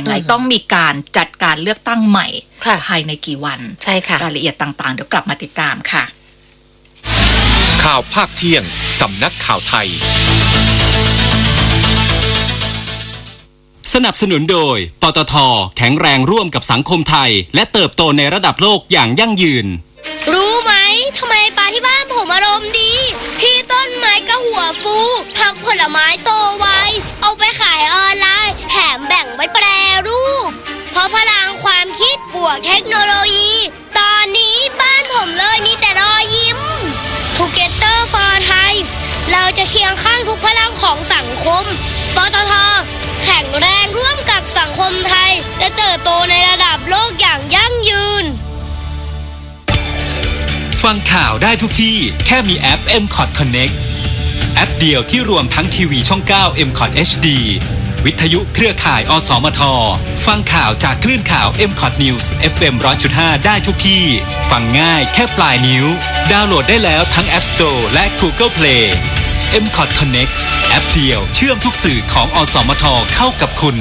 ยังไงต้องมีการจัดการเลือกตั้งใหม่ภายในกี่วันใช่ค่ะรายละเอียดต่างๆเดี๋ยวกลับมาติดตามค่ะข่าวภาคเที่ยงสำนักข่าวไทยสนับสนุนโดยปตท.แข็งแรงร่วมกับสังคมไทยและเติบโตในระดับโลกอย่างยั่งยืนรู้ไหมทำไมปลาที่บ้านผมอารมณ์ดีที่ต้นไม้ก็หัวฟูผักผลไม้โตไวเอาไปขายออนไลน์แถมแบ่งไว้แปรรูปเพราะพลังความคิดบวกเทคโนโลยีตอนนี้บ้านผมเลยมีแต่รอยยิ้ม Together for Thai เราจะเคียงข้างทุกพลังของสังคมปตท.แข็งแรงร่วมกับสังคมไทยและเติบโตในระดับโลกอย่างยั่งยืนฟังข่าวได้ทุกที่แค่มีแอป MCOT Connect แอปเดียวที่รวมทั้งทีวีช่อง 9 MCOT HD วิทยุเครือข่ายอสมทฟังข่าวจากคลื่นข่าว MCOT News FM 100.5 ได้ทุกที่ฟังง่ายแค่ปลายนิ้วดาวน์โหลดได้แล้วทั้ง App Store และ Google Play MCOT Connect แอปเดียวเชื่อมทุกสื่อของอสมทเข้ากับคุณ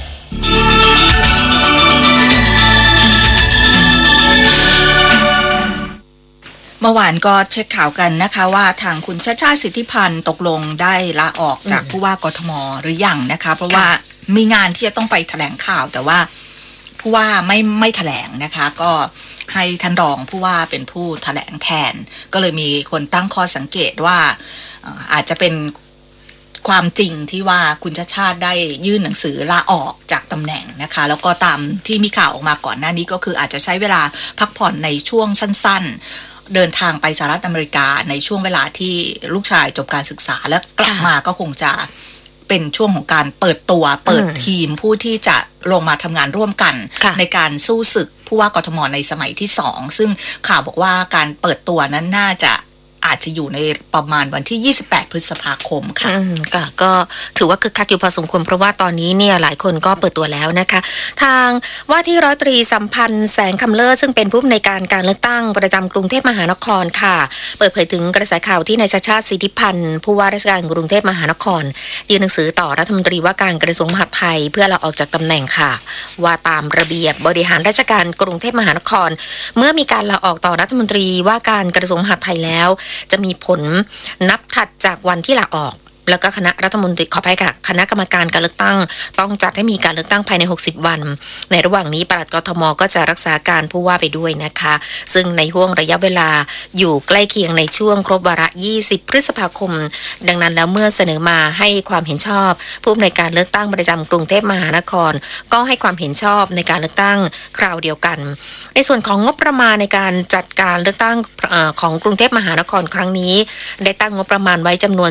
เมื่อวานก็เช็คข่าวกันนะคะว่าทางคุณชาติชาติสิทธิพันธ์ตกลงได้ลาออกจากผู้ว่ากทมหรือยังนะคะเพราะว่ามีงานที่จะต้องไปแถลงข่าวแต่ว่าผู้ว่าไม่แถลงนะคะก็ให้ท่านรองผู้ว่าเป็นผู้แถลงแทนก็เลยมีคนตั้งข้อสังเกตว่าอาจจะเป็นความจริงที่ว่าคุณชาติชาติได้ยื่นหนังสือลาออกจากตำแหน่งนะคะแล้วก็ตามที่มีข่าวออกมาก่อนหน้านี้ก็คืออาจจะใช้เวลาพักผ่อนในช่วงสั้นๆเดินทางไปสหรัฐอเมริกาในช่วงเวลาที่ลูกชายจบการศึกษาแล้วกลับมาก็คงจะเป็นช่วงของการเปิดทีมผู้ที่จะลงมาทำงานร่วมกันในการสู้ศึกผู้ว่ากทมในสมัยที่2ซึ่งข่าวบอกว่าการเปิดตัวนั้นน่าจะอาจจะอยู่ในประมาณวันที่28พฤษภาคมค่ะก็ถือว่าคึกคักอยู่พอสมควรเพราะว่าตอนนี้เนี่ยหลายคนก็เปิดตัวแล้วนะคะทางว่าที่ร้อยตรีสัมพันธ์แสงคำเลิศซึ่งเป็นผู้อำนวยการการเลือกตั้งประจำกรุงเทพมหานครค่ะเปิดเผยถึงกระแสข่าวที่นายชาติชาติสิทธิพันธ์ผู้ว่าราชการกรุงเทพมหานครยื่นหนังสือต่อรัฐมนตรีว่าการกระทรวงมหาดไทยเพื่อลาออกจากตำแหน่งค่ะว่าตามระเบียบบริหารราชการกรุงเทพมหานครเมื่อมีการลาออกต่อรัฐมนตรีว่าการกระทรวงมหาดไทยแล้วจะมีผลนับถัดจากวันที่ลาออกแล้วก็คณะรัฐมนตรีขออภัยค่ะคณะกรรมการการเลือกตั้งต้องจัดให้มีการเลือกตั้งภายใน60วันในระหว่างนี้ปลัดกทมก็จะรักษาการผู้ว่าไปด้วยนะคะซึ่งในห่วงระยะเวลาอยู่ใกล้เคียงในช่วงครบวาระ20พฤษภาคมดังนั้นแล้วเมื่อเสนอมาให้ความเห็นชอบผู้อำนวยการเลือกตั้งประจำกรุงเทพมหานครก็ให้ความเห็นชอบในการเลือกตั้งคราวเดียวกันในส่วนของงบประมาณในการจัดการเลือกตั้งของกรุงเทพมหานครครั้งนี้ได้ตั้งงบประมาณไว้จำนวน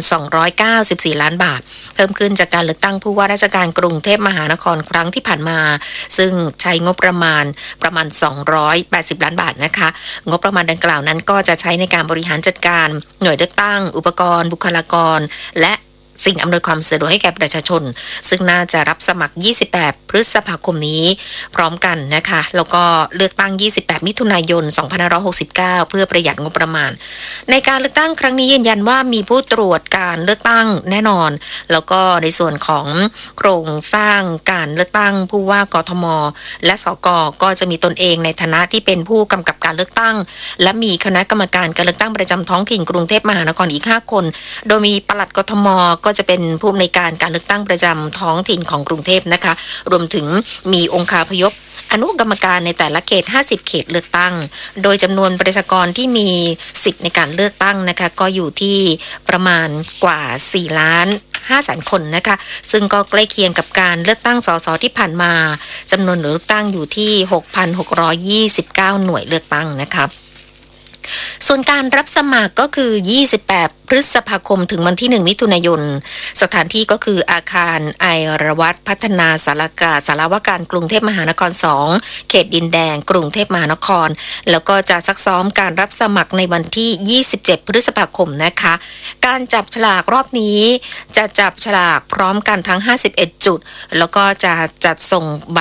294ล้านบาทเพิ่มขึ้นจากการเลือกตั้งผู้ว่าราชการกรุงเทพมหานครครั้งที่ผ่านมาซึ่งใช้งบประมาณ280ล้านบาทนะคะงบประมาณดังกล่าวนั้นก็จะใช้ในการบริหารจัดการหน่วยเลือกตั้งอุปกรณ์บุคลากรและสิ่งอำนวยความสะดวกให้แก่ประชาชนซึ่งน่าจะรับสมัคร28พฤษภาคมนี้พร้อมกันนะคะแล้วก็เลือกตั้ง28มิถุนายน2569เพื่อประหยัดงบประมาณในการเลือกตั้งครั้งนี้ยืนยันว่ามีผู้ตรวจการเลือกตั้งแน่นอนแล้วก็ในส่วนของโครงสร้างการเลือกตั้งผู้ว่ากทมและสกก็จะมีตนเองในฐานะที่เป็นผู้กำกับการเลือกตั้งและมีคณะกรรมการการเลือกตั้งประจำท้องถิ่นกรุงเทพมหานครอีก5คนโดยมีปลัดกทมก็จะเป็นผู้อำนวยการการเลือกตั้งประจำท้องถิ่นของกรุงเทพนะคะรวมถึงมีองค์คาพยพอนุกรรมการในแต่ละเขต50เขตเลือกตั้งโดยจำนวนประชากรที่มีสิทธิ์ในการเลือกตั้งนะคะก็อยู่ที่ประมาณกว่า4ล้าน5แสนคนนะคะซึ่งก็ใกล้เคียงกับการเลือกตั้งสสที่ผ่านมาจำนวนหน่วยเลือกตั้งอยู่ที่ 6,629 หน่วยเลือกตั้งนะคะส่วนการรับสมัครก็คือ28พฤษภาคมถึงวันที่1มิถุนายนสถานที่ก็คืออาคารไอรวัฒน์พัฒนาสารวการกรุงเทพมหานคร2เขตดินแดงกรุงเทพมหานครแล้วก็จะซักซ้อมการรับสมัครในวันที่27พฤษภาคมนะคะการจับฉลากรอบนี้จะจับฉลากพร้อมกันทั้ง51จุดแล้วก็จะจัดส่งบัตร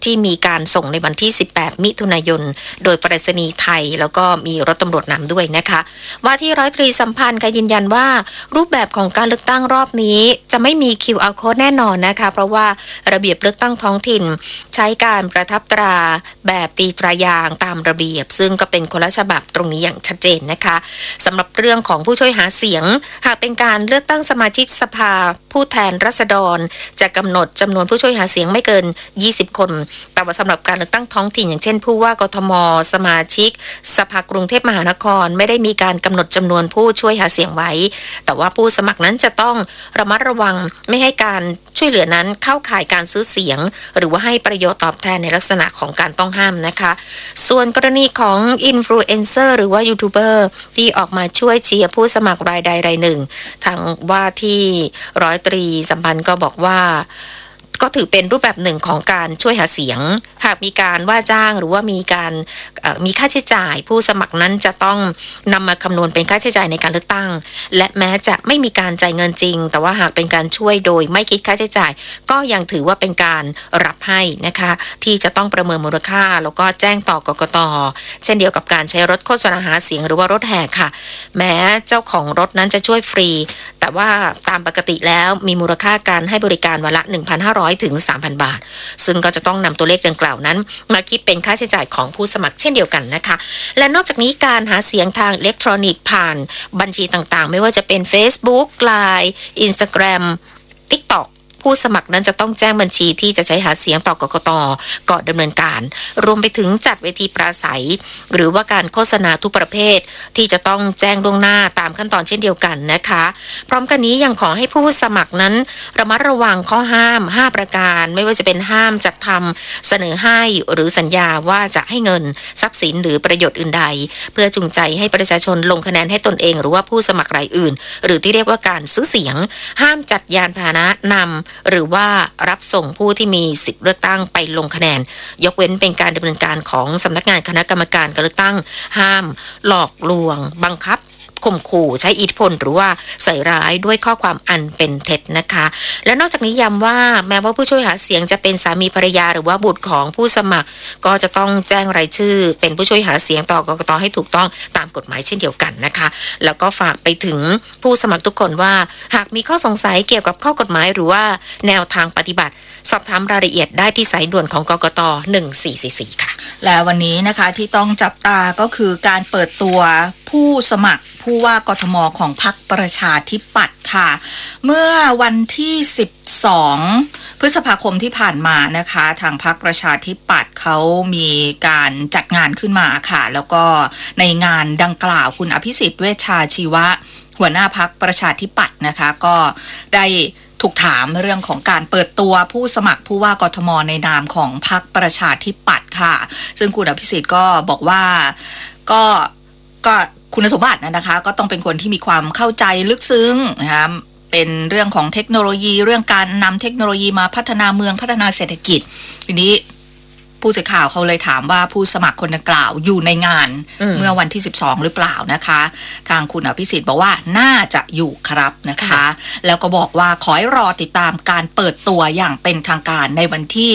ที่มีการส่งในวันที่18มิถุนายนโดยไปรษณีย์ไทยแล้วก็มีรถตำรวจนำด้วยนะคะว่าที่ร้อยตรีสัมพันธ์ก็ยืนยันว่ารูปแบบของการเลือกตั้งรอบนี้จะไม่มี QR Code แน่นอนนะคะเพราะว่าระเบียบเลือกตั้งท้องถิ่นใช้การประทับตราแบบตีตรายางตามระเบียบซึ่งก็เป็นคนละฉบับตรงนี้อย่างชัดเจนนะคะสำหรับเรื่องของผู้ช่วยหาเสียงหากเป็นการเลือกตั้งสมาชิกสภาผู้แทนราษฎรจะกำหนดจำนวนผู้ช่วยหาเสียงไม่เกิน20คนแต่ว่าสำหรับการเลือกตั้งท้องถิ่นอย่างเช่นผู้ว่ากทมสมาชิกสภากรุงเทพมหานครไม่ได้มีการกำหนดจำนวนผู้ช่วยหาเสียงไว้แต่ว่าผู้สมัครนั้นจะต้องระมัดระวังไม่ให้การช่วยเหลือนั้นเข้าข่ายการซื้อเสียงหรือว่าให้ประโยชน์ตอบแทนในลักษณะของการต้องห้ามนะคะส่วนกรณีของอินฟลูเอนเซอร์หรือว่ายูทูบเบอร์ที่ออกมาช่วยเชียร์ผู้สมัครรายใดรายหนึ่งทางว่าที่ร้อยตรีสัมพันธ์ก็บอกว่าก็ถือเป็นรูปแบบหนึ่งของการช่วยหาเสียงหากมีการว่าจ้างหรือว่ามีการมีค่าใช้จ่ายผู้สมัครนั้นจะต้องนำมาคำนวณเป็นค่าใช้จ่ายในการเลือกตั้งและแม้จะไม่มีการจ่ายเงินจริงแต่ว่าหากเป็นการช่วยโดยไม่คิดค่าใช้จ่ายก็ยังถือว่าเป็นการรับให้นะคะที่จะต้องประเมินมูลค่าแล้วก็แจ้งต่อกกต.เช่นเดียวกับการใช้รถโฆษณาหาเสียงหรือว่ารถแห่ค่ะแม้เจ้าของรถนั้นจะช่วยฟรีแต่ว่าตามปกติแล้วมีมูลค่าการให้บริการวันละ 1,500 ถึง 3,000 บาทซึ่งก็จะต้องนำตัวเลขดังกล่าวนั้นมาคิดเป็นค่าใช้จ่ายของผู้สมัครเช่นเดียวกันนะคะและนอกจากนี้การหาเสียงทางอิเล็กทรอนิกส์ผ่านบัญชีต่างๆไม่ว่าจะเป็น Facebook Line Instagram TikTokผู้สมัครนั้นจะต้องแจ้งบัญชีที่จะใช้หาเสียงต่อกกต.ก่อนดำเนินการรวมไปถึงจัดเวทีปราศัยหรือว่าการโฆษณาทุกประเภทที่จะต้องแจ้งล่วงหน้าตามขั้นตอนเช่นเดียวกันนะคะพร้อมกันนี้ยังขอให้ผู้สมัครนั้นระมัดระวังข้อห้าม5ประการไม่ว่าจะเป็นห้ามจัดทำเสนอให้หรือสัญญาว่าจะให้เงินทรัพย์สินหรือประโยชน์อื่นใดเพื่อจูงใจให้ประชาชนลงคะแนนให้ตนเองหรือว่าผู้สมัครรายอื่นหรือที่เรียกว่าการซื้อเสียงห้ามจัดยานพาหนะนำหรือว่ารับส่งผู้ที่มีสิทธิเลือกตั้งไปลงคะแนนยกเว้นเป็นการดำเนินการของสำนักงานคณะกรรมการการเลือกตั้งห้ามหลอกลวงบังคับข่มขู่ใช้อิทธิพลหรือว่าใส่ร้ายด้วยข้อความอันเป็นเท็จนะคะและนอกจากนี้ย้ำว่าแม้ว่าผู้ช่วยหาเสียงจะเป็นสามีภรรยาหรือว่าบุตรของผู้สมัครก็จะต้องแจ้งรายชื่อเป็นผู้ช่วยหาเสียงต่อกกต.ให้ถูกต้องตามกฎหมายเช่นเดียวกันนะคะแล้วก็ฝากไปถึงผู้สมัครทุกคนว่าหากมีข้อสงสัยเกี่ยวกับข้อกฎหมายหรือว่าแนวทางปฏิบัติสอบถามรายละเอียดได้ที่สายด่วนของกกต. 1444ค่ะและวันนี้นะคะที่ต้องจับตาก็คือการเปิดตัวผู้สมัครผู้ว่ากทมของพรรคประชาธิปัตย์ค่ะเมื่อวันที่12พฤษภาคมที่ผ่านมานะคะทางพรรคประชาธิปัตย์เขามีการจัดงานขึ้นมาค่ะแล้วก็ในงานดังกล่าวคุณอภิสิทธิ์เวชชาชีวะหัวหน้าพรรคประชาธิปัตย์นะคะก็ได้ถูกถามเรื่องของการเปิดตัวผู้สมัครผู้ว่ากทมในนามของพรรคประชาธิปัตย์ค่ะซึ่งคุณอภิสิทธิ์ก็บอกว่าก็คุณสมบัตินะคะก็ต้องเป็นคนที่มีความเข้าใจลึกซึ้งนะคะเป็นเรื่องของเทคโนโลยีเรื่องการนำเทคโนโลยีมาพัฒนาเมืองพัฒนาเศรษฐกิจทีนี้ผู้สื่อข่าวเขาเลยถามว่าผู้สมัครคนดังกล่าวอยู่ในงานเมื่อวันที่12หรือเปล่านะคะทางคุณอภิสิทธิ์บอกว่าน่าจะอยู่ครับนะคะแล้วก็บอกว่าขอให้รอติดตามการเปิดตัวอย่างเป็นทางการในวันที่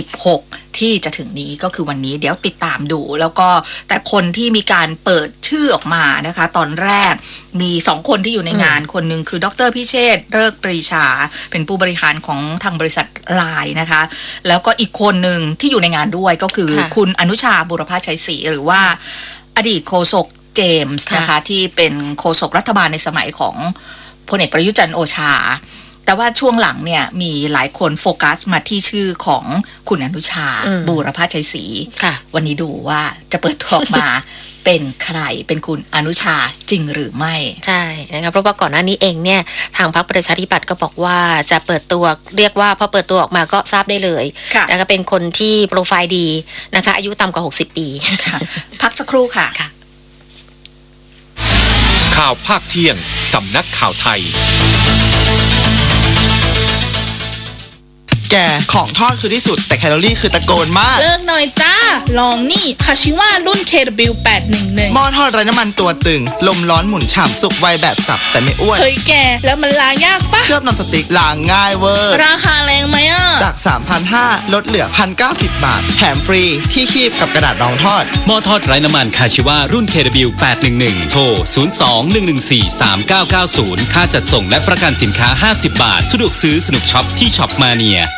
16ที่จะถึงนี้ก็คือวันนี้เดี๋ยวติดตามดูแล้วก็แต่คนที่มีการเปิดชื่อออกมานะคะตอนแรกมี2คนที่อยู่ในงานคนหนึ่งคือดร.พิเชษฐ์เลิกปรีชาเป็นผู้บริหารของทางบริษัทไลน์นะคะแล้วก็อีกคนหนึ่งที่อยู่ในงานด้วยก็คือคุณอนุชาบุรพชัยศรีหรือว่าอดีตโฆษกเจมส์นะคะที่เป็นโฆษกรัฐบาลในสมัยของพลเอกประยุทธ์จันทร์โอชาแต่ว่าช่วงหลังเนี่ยมีหลายคนโฟกัสมาที่ชื่อของคุณอนุชาบูรพชัยศรีวันนี้ดูว่าจะเปิดตัวออกมาเป็นใครเป็นคุณอนุชาจริงหรือไม่ใช่นะคะเพราะว่าก่อนหน้านี้เองเนี่ยทางพรรคประชาธิปัตย์ก็บอกว่าจะเปิดตัวเรียกว่าพอเปิดตัวออกมาก็ทราบได้เลยนะคะเป็นคนที่โปรไฟล์ดีนะคะอายุต่ำกว่า60 ปีพักสักครู่ค่ะข่าวภาคเที่ยงสำนักข่าวไทยแกของทอดคือที่สุดแต่แคลอรี่คือตะโกนมากเลิกหน่อยจ้าลองนี่คาชิว่ารุ่น KW811 หม้อทอดไร้น้ำมันตัวตึงลมร้อนหมุนฉ่ำสุกไวแบบสับแต่ไม่อ้วนเฮ้ยแกแล้วมันล้างยากปะเคลือบนอนสติ๊กล้างง่ายเวอร์ราคาแรงไหมอ่ะจาก 3,500 ลดเหลือ 1,090 บาทแถมฟรีที่คีบกับกระดาษรองทอดหม้อทอดไร้น้ำมันคาชิวารุ่น KW811 โทร 02-114-3990 ค่าจัดส่งและประกันสินค้า 50 บาท สะดวกซื้อสนุกช็อปที่ช็อปมาเนีย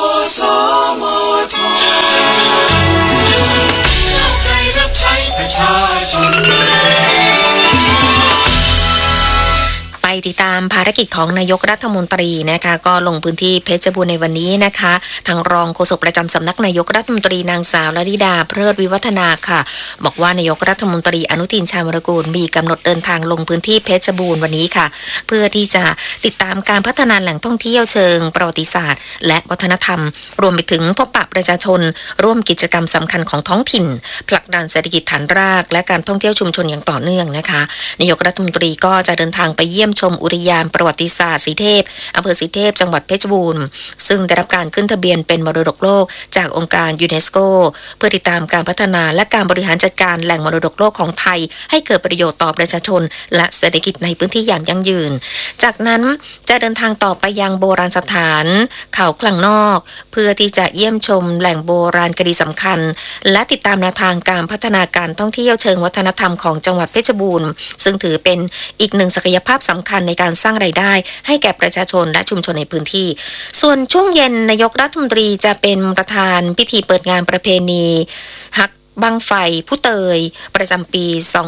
ไปติดตามภารกิจของนายกรัฐมนตรีนะคะก็ลงพื้นที่เพชรบูรณ์ในวันนี้นะคะทางรองโฆษกประจำสำนักนายกรัฐมนตรีนางสาวลลิดาเพลิดวิวัฒนาค่ะบอกว่านายกรัฐมนตรีอนุทินชาญวิรากูลมีกำหนดเดินทางลงพื้นที่เพชรบูรณ์วันนี้ค่ะเพื่อที่จะติดตามการพัฒนาแหล่งท่องเที่ยวเชิงประวัติศาสตร์และวัฒนธรรมรวมไปถึงพบปะประชาชนร่วมกิจกรรมสำคัญของท้องถิ่นผลักดันเศรษฐกิจฐานรากและการท่องเที่ยวชุมชนอย่างต่อเนื่องนะคะนายกรัฐมนตรีก็จะเดินทางไปเยี่ยมชมอุทยานประวัติศาสตร์สีเทพอำเภอสีเทพจังหวัดเพชรบูรณ์ซึ่งได้รับการขึ้นทะเบียนเป็นมรดกโลกจากองค์การยูเนสโกเพื่อติดตามการพัฒนาและการบริหารจัดการแหล่งมรดกโลกของไทยให้เกิดประโยชน์ต่อประชาชนและเศรษฐกิจในพื้นที่อย่างยั่งยืนจากนั้นจะเดินทางต่อไปยังโบราณสถานเขาคลังนอกเพื่อที่จะเยี่ยมชมแหล่งโบราณคดีสำคัญและติดตามแนวทางการพัฒนาการท่องเที่ยวเชิงวัฒนธรรมของจังหวัดเพชรบูรณ์ซึ่งถือเป็นอีกหนึ่งศักยภาพสำคัญในการสร้างรายได้ให้แก่ประชาชนและชุมชนในพื้นที่ส่วนช่วงเย็นนายกรัฐมนตรีจะเป็นประธานพิธีเปิดงานประเพณีฮักบั้งไฟผู้เตยประจำปี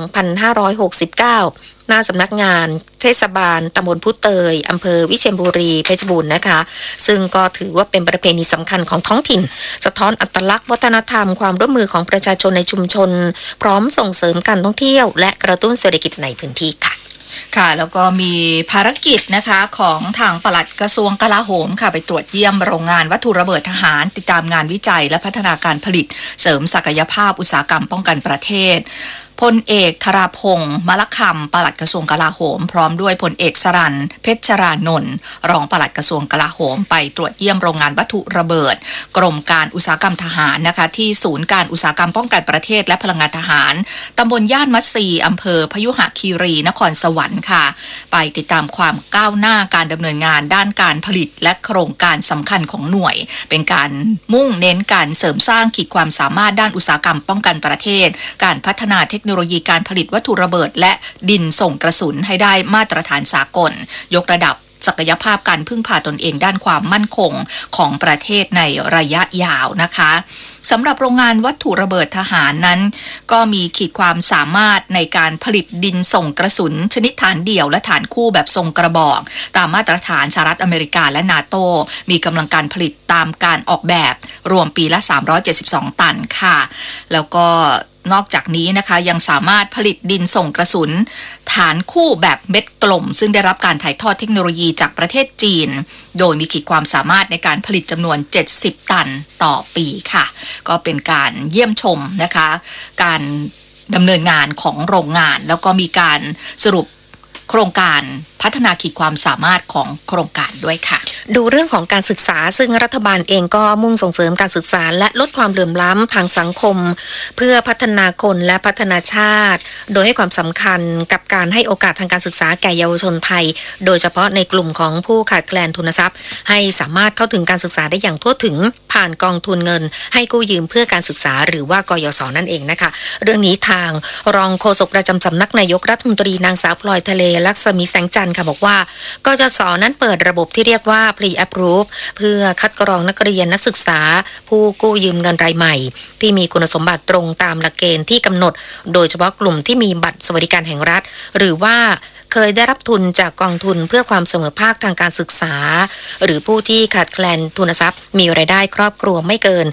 2569 หน้าสำนักงานเทศบาลตำบลผู้เตยอำเภอวิเชียรบุรีเพชรบูรณ์นะคะซึ่งก็ถือว่าเป็นประเพณีสำคัญของท้องถิ่นสะท้อนอัตลักษณ์วัฒนธรรมความร่วมมือของประชาชนในชุมชนพร้อมส่งเสริมการท่องเที่ยวและกระตุ้นเศรษฐกิจในพื้นที่ค่ะค่ะแล้วก็มีภารกิจนะคะของทางปลัดกระทรวงกลาโหมค่ะไปตรวจเยี่ยมโรงงานวัตถุระเบิดทหารติดตามงานวิจัยและพัฒนาการผลิตเสริมศักยภาพอุตสาหกรรมป้องกันประเทศพลเอกธราพงษ์มะละคำปลัดกระทรวงกลาโหมพร้อมด้วยพลเอกสรัญเพชรรานนท์รองปลัดกระทรวงกลาโหมไปตรวจเยี่ยมโรงงานวัตถุระเบิดกรมการอุตสาหกรรมทหารนะคะที่ศูนย์การอุตสาหกรรมป้องกันประเทศและพลังงานทหารตำบลย่านมัตสีอำเภอพยุหคีรีนครสวรรค์ค่ะไปติดตามความก้าวหน้าการดำเนินงานด้านการผลิตและโครงการสำคัญของหน่วยเป็นการมุ่งเน้นการเสริมสร้างขีดความสามารถด้านอุตสาหกรรมป้องกันประเทศการพัฒนาเทคโนโลยีการผลิตวัตถุระเบิดและดินส่งกระสุนให้ได้มาตรฐานสากลยกระดับศักยภาพการพึ่งพาตนเองด้านความมั่นคงของประเทศในระยะยาวนะคะสำหรับโรงงานวัตถุระเบิดทหารนั้นก็มีขีดความสามารถในการผลิตดินส่งกระสุนชนิดฐานเดี่ยวและฐานคู่แบบทรงกระบอกตามมาตรฐานสหรัฐอเมริกาและนาโตมีกำลังการผลิตตามการออกแบบรวมปีละ372ตันค่ะแล้วก็นอกจากนี้นะคะยังสามารถผลิตดินส่งกระสุนฐานคู่แบบเม็ดกลมซึ่งได้รับการถ่ายทอดเทคโนโลยีจากประเทศจีนโดยมีขีดความสามารถในการผลิตจำนวน70ตันต่อปีค่ะก็เป็นการเยี่ยมชมนะคะการดำเนินงานของโรงงานแล้วก็มีการสรุปโครงการพัฒนาขีดความสามารถของโครงการด้วยค่ะดูเรื่องของการศึกษาซึ่งรัฐบาลเองก็มุ่งส่งเสริมการศึกษาและลดความเหลื่อมล้ำทางสังคมเพื่อพัฒนาคนและพัฒนาชาติโดยให้ความสำคัญกับการให้โอกาสทางการศึกษาแก่เยาวชนไทยโดยเฉพาะในกลุ่มของผู้ขาดแคลนทุนทรัพย์ให้สามารถเข้าถึงการศึกษาได้อย่างทั่วถึงผ่านกองทุนเงินให้กู้ยืมเพื่อการศึกษาหรือว่ากยศ.นั่นเองนะคะเรื่องนี้ทางรองโฆษกประจำสำนักนายกรัฐมนตรีนางสาวพลอยทะเลลักษมีแสงจันทร์ค่ะบอกว่ากยศ.นั้นเปิดระบบที่เรียกว่า Pre-Approve เพื่อคัดกรองนักเรียนนักศึกษาผู้กู้ยืมเงินรายใหม่ที่มีคุณสมบัติตรงตามหลักเกณฑ์ที่กำหนดโดยเฉพาะกลุ่มที่มีบัตรสวัสดิการแห่งรัฐหรือว่าเคยได้รับทุนจากกองทุนเพื่อความเสมอภาคทางการศึกษาหรือผู้ที่ขาดแคลนทุนทรัพย์มีรายได้ครอบครัวไม่เกิน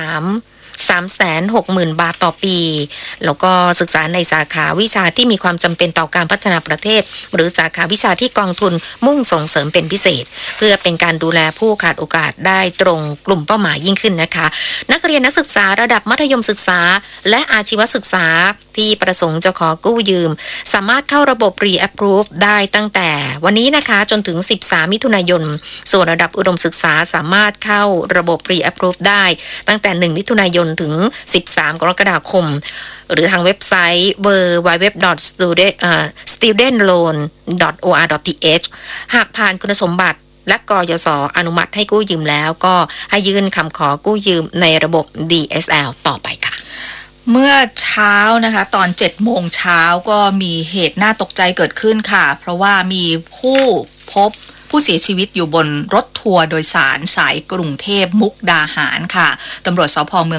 360,000 บาทต่อปีแล้วก็ศึกษาในสาขาวิชาที่มีความจำเป็นต่อการพัฒนาประเทศหรือสาขาวิชาที่กองทุนมุ่งส่งเสริมเป็นพิเศษเพื่อเป็นการดูแลผู้ขาดโอกาสได้ตรงกลุ่มเป้าหมายยิ่งขึ้นนะคะนักเรียนนักศึกษาระดับมัธยมศึกษาและอาชีวศึกษาที่ประสงค์จะขอกู้ยืมสามารถเข้าระบบ Pre-Approve ได้ตั้งแต่วันนี้นะคะจนถึง13มิถุนายนส่วนระดับอุดมศึกษาสามารถเข้าระบบ Pre-Approve ได้ตั้งแต่1มิถุนายนถึง 13 กรกฎาคม หรือทางเว็บไซต์ www.studentloan.or.th หากผ่านคุณสมบัติและกยศ.อนุมัติให้กู้ยืมแล้วก็ให้ยื่นคำขอกู้ยืมในระบบ DSL ต่อไปค่ะเมื่อเช้านะคะตอน 7 โมงเช้าก็มีเหตุน่าตกใจเกิดขึ้นค่ะเพราะว่ามีผู้พบผู้เสียชีวิตอยู่บนรถทัวร์โดยสารสายกรุงเทพมุกดาหารค่ะตำรวจสภ.เมือง